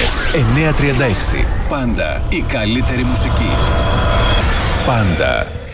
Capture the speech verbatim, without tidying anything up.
ημέρες, εννιά τριάντα έξι. Πάντα η καλύτερη μουσική. Πάντα.